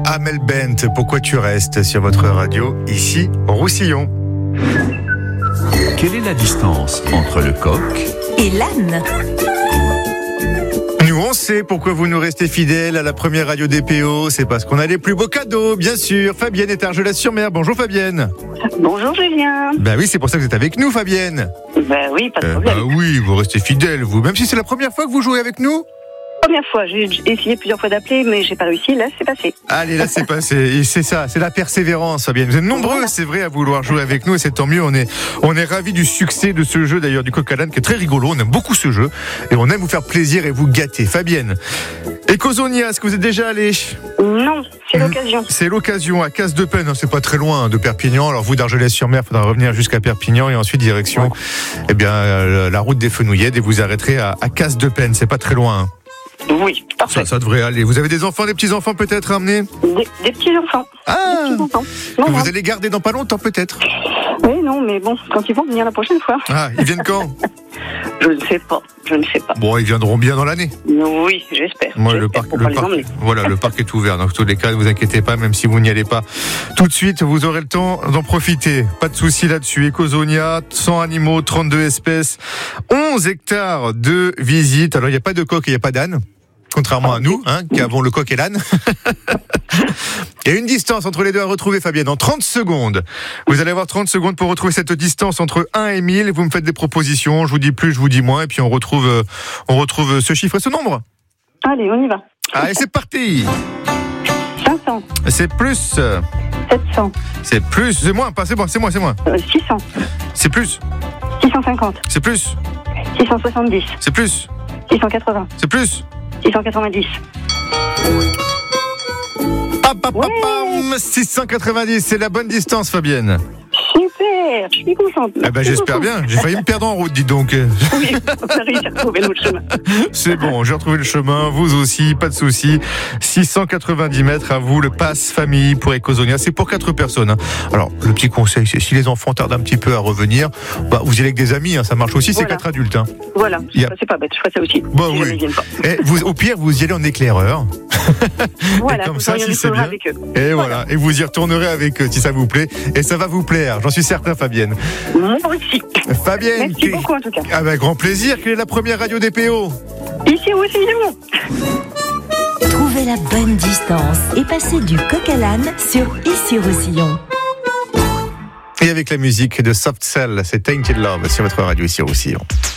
Amel Bent, pourquoi tu restes sur votre radio, ici, Roussillon. Quelle est la distance entre le coq et l'âne? Nous, on sait pourquoi vous nous restez fidèles à la première radio DPO. C'est parce qu'on a les plus beaux cadeaux, bien sûr. Fabienne est à Argelès-sur-Mer. Bonjour Fabienne. Bonjour Julien. Ben oui, c'est pour ça que vous êtes avec nous, Fabienne. Ben oui, pas de problème. Ben oui, vous restez fidèles, vous. Même si c'est la première fois que vous jouez avec nous. Première fois, j'ai essayé plusieurs fois d'appeler, mais j'ai pas réussi. Là, c'est passé. Allez, là, c'est passé. Et c'est ça, c'est la persévérance, Fabienne. Vous êtes nombreux, voilà. C'est vrai, à vouloir jouer avec nous, et c'est tant mieux. On est ravis du succès de ce jeu, d'ailleurs, du coq à l'âne, qui est très rigolo. On aime beaucoup ce jeu, et on aime vous faire plaisir et vous gâter. Fabienne, Écozonia, est-ce que vous êtes déjà allé? Non, c'est l'occasion. C'est l'occasion, à Casse-de-Penne. C'est pas très loin de Perpignan. Alors, vous, d'Argelès-sur-Mer, il faudra revenir jusqu'à Perpignan, et ensuite, direction, la route des Fenouillèdes, et vous arrêterez à Casse-de-Penne. C'est pas très loin. Oui, parfait. Ça devrait aller. Vous avez des enfants, des petits-enfants peut-être à amener? Des petits-enfants. Ah, des petits-enfants. Que vous allez garder dans pas longtemps peut-être? Oui, non, mais bon, quand ils vont venir la prochaine fois. Ah, ils viennent quand? Je ne sais pas. Bon, ils viendront bien dans l'année. Oui, j'espère. Ouais, le parc est ouvert. Dans tous les cas, ne vous inquiétez pas, même si vous n'y allez pas tout de suite, vous aurez le temps d'en profiter. Pas de souci là-dessus. Écozonia, 100 animaux, 32 espèces, 11 hectares de visites. Alors, il n'y a pas de coq et il n'y a pas d'âne. Contrairement à nous, qui avons le coq et l'âne. Il y a une distance entre les deux à retrouver, Fabienne, en 30 secondes. Vous allez avoir 30 secondes pour retrouver cette distance entre 1 et 1000. Vous me faites des propositions, je vous dis plus, je vous dis moins, et puis on retrouve ce chiffre et ce nombre. Allez, on y va. Allez, c'est parti. 500. C'est plus. 700. C'est plus. C'est moins, pas, c'est moi. 600. C'est plus. 650. C'est plus. 670. C'est plus. 680. C'est plus. 690. Pam, 690, c'est la bonne distance, Fabienne. Super, je suis contente. J'espère bien. J'ai failli me perdre en route, dis donc. Oui, on a réussi à retrouver notre chemin. C'est bon, j'ai retrouvé le chemin, vous aussi, pas de souci. 690 mètres, à vous, le pass famille pour Écozonia. C'est pour 4 personnes. Alors, le petit conseil, c'est si les enfants tardent un petit peu à revenir, vous y allez avec des amis, ça marche aussi, c'est 4 adultes. Voilà, c'est pas bête, je ferai ça aussi. Oui. Et vous, au pire, vous y allez en éclaireur. Voilà, et comme ça, si c'est bien. avec eux. Et voilà, et vous y retournerez avec eux si ça vous plaît. Et ça va vous plaire, j'en suis certain, Fabienne. Moi aussi. Fabienne. Merci beaucoup en tout cas. Grand plaisir. Quelle est la première radio DPO? Ici Roussillon. Trouvez la bonne distance et passez du coq à l'âne sur Ici Roussillon. Et avec la musique de Soft Cell, c'est Tainted Love sur votre radio Ici Roussillon.